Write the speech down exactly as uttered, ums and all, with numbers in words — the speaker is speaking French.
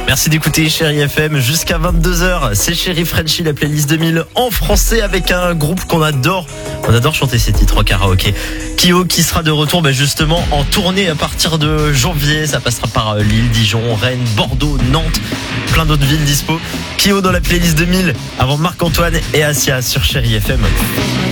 Merci d'écouter Chérie F M jusqu'à vingt-deux heures. C'est Chérie Frenchy, la playlist deux mille en français avec un groupe qu'on adore. On adore chanter ces titres au karaoké. Kyo qui sera de retour bah justement en tournée à partir de janvier. Ça passera par Lille, Dijon, Rennes, Bordeaux, Nantes, plein d'autres villes dispo. Kyo dans la playlist deux mille avant Marc-Antoine et Asia sur Chérie F M.